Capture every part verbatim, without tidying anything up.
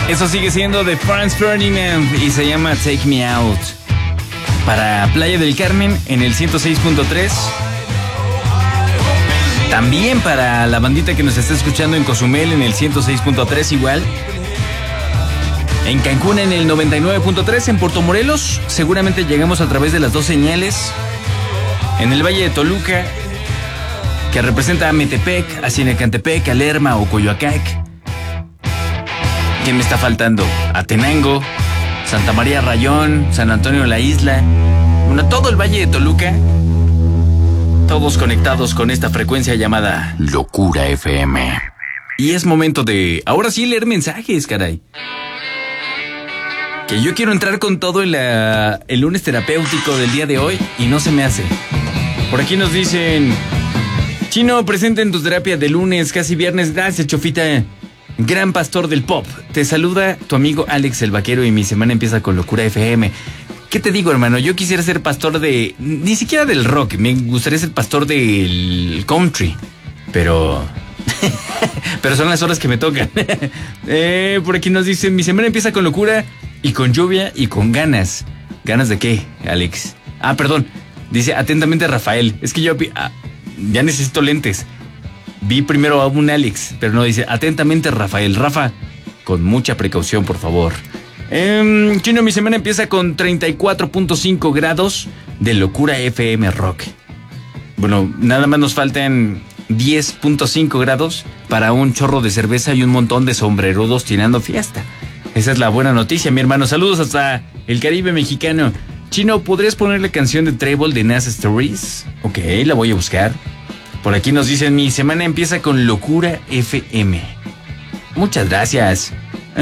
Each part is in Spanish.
Eso sigue siendo de Franz Ferdinand y se llama Take Me Out. Para Playa del Carmen en el ciento seis punto tres. También para la bandita que nos está escuchando en Cozumel en el ciento seis punto tres igual. En Cancún en el noventa y nueve punto tres. En Puerto Morelos seguramente llegamos a través de las dos señales. En el Valle de Toluca, que representa a Metepec, a Cinecantepec, a Lerma o Coyoacac. ¿Quién me está faltando? Atenango, Santa María Rayón, San Antonio de la Isla. Bueno, todo el Valle de Toluca. Todos conectados con esta frecuencia llamada Locura F M. Y es momento de, ahora sí, leer mensajes, caray. Que yo quiero entrar con todo en la, el lunes terapéutico del día de hoy y no se me hace. Por aquí nos dicen: Chino, presente en tu terapia de lunes, casi viernes. Gracias, Chofita. Gran pastor del pop. Te saluda tu amigo Alex el Vaquero y mi semana empieza con Locura F M. ¿Qué te digo, hermano? Yo quisiera ser pastor de... Ni siquiera del rock. Me gustaría ser pastor del country. Pero... pero son las horas que me tocan. eh, por aquí nos dicen: mi semana empieza con locura y con lluvia y con ganas. ¿Ganas de qué, Alex? Ah, perdón. Dice atentamente Rafael. Es que yo ah, ya necesito lentes. Vi primero a un Alex, pero no, dice atentamente Rafael. Rafa, con mucha precaución, por favor. Eh, Chino, mi semana empieza con treinta y cuatro punto cinco grados de Locura F M Rock. Bueno, nada más nos faltan diez punto cinco grados para un chorro de cerveza y un montón de sombrerudos tirando fiesta. Esa es la buena noticia, mi hermano. Saludos hasta el Caribe mexicano. Chino, ¿podrías poner la canción de Treble de Nas Stories? Ok, la voy a buscar. Por aquí nos dicen: mi semana empieza con Locura F M. Muchas gracias.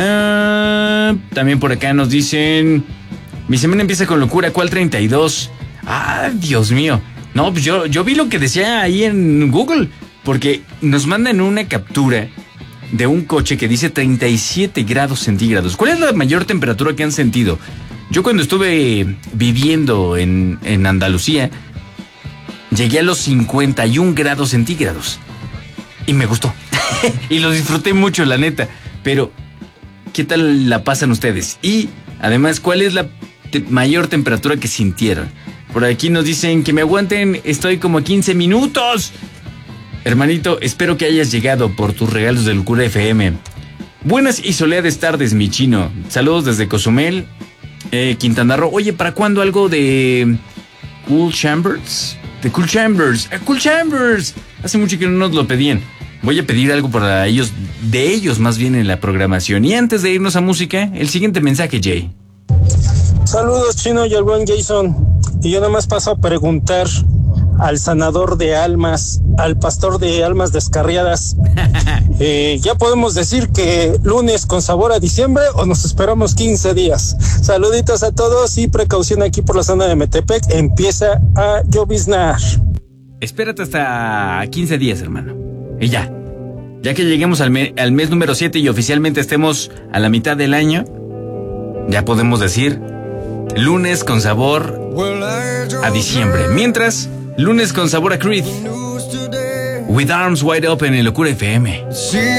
Uh, también por acá nos dicen: mi semana empieza con Locura, ¿cuál treinta y dos? Ah, Dios mío. No, pues yo, yo vi lo que decía ahí en Google, porque nos mandan una captura de un coche que dice treinta y siete grados centígrados. ¿Cuál es la mayor temperatura que han sentido? Yo cuando estuve viviendo en, en Andalucía, llegué a los cincuenta y un grados centígrados. Y me gustó. Y lo disfruté mucho, la neta. Pero, ¿qué tal la pasan ustedes? Y, además, ¿cuál es la te- mayor temperatura que sintieron? Por aquí nos dicen que me aguanten, estoy como a quince minutos. Hermanito, espero que hayas llegado por tus regalos de Locura F M. Buenas y soleadas tardes, mi chino. Saludos desde Cozumel, eh, Quintana Roo. Oye, ¿para cuándo algo de Cool Chambers? De Cool Chambers. ¡Eh, Cool Chambers! Hace mucho que no nos lo pedían. Voy a pedir algo para ellos, de ellos más bien en la programación. Y antes de irnos a música, el siguiente mensaje, Jay. Saludos, Chino y el buen Jason. Y yo nada más paso a preguntar al sanador de almas, al pastor de almas descarriadas. eh, ¿Ya podemos decir que lunes con sabor a diciembre o nos esperamos quince días? Saluditos a todos y precaución aquí por la zona de Metepec. Empieza a lloviznar. Espérate hasta quince días, hermano. Y ya. Ya que lleguemos al, me- al mes número siete y oficialmente estemos a la mitad del año, ya podemos decir lunes con sabor a diciembre. Mientras, lunes con sabor a Creed. With Arms Wide Open en Locura F M.